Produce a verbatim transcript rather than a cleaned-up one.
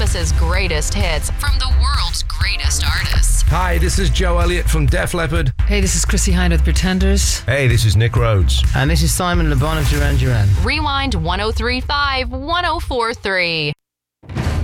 Us's greatest hits from the world's greatest artists. Hi, this is Joe Elliott from Def Leppard. Hey, this is Chrissy Hynde of Pretenders. Hey, this is Nick Rhodes. And this is Simon Le Bon of Duran Duran. Rewind one oh three point five, one oh four point three.